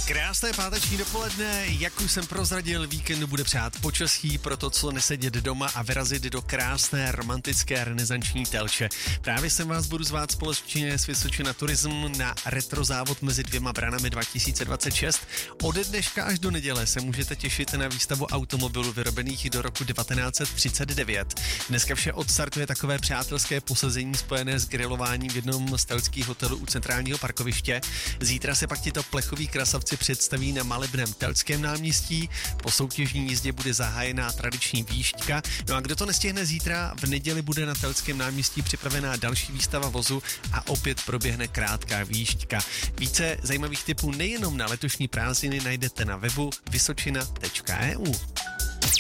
Krásné páteční dopoledne, jak už jsem prozradil, víkendu bude přát počasí pro to, co nesedět doma a vyrazit do krásné, romantické, renesanční Telče. Právě jsem vás budu zvát společně s Vysočina Turism na retro závod mezi dvěma branami 2026. Ode dneška až do neděle se můžete těšit na výstavu automobilů vyrobených do roku 1939. Dneska vše odstartuje takové přátelské posazení spojené s grilováním v jednom z telských hotelů u centrálního parkoviště. Zítra se pak tito plechoví krasavci představí na malebném Telském náměstí. Po soutěžní jízdě bude zahájená tradiční výšťka. No a kdo to nestihne zítra, v neděli bude na Telském náměstí připravená další výstava vozu a opět proběhne krátká výšťka. Více zajímavých tipů nejenom na letošní prázdniny najdete na webu vysočina.eu.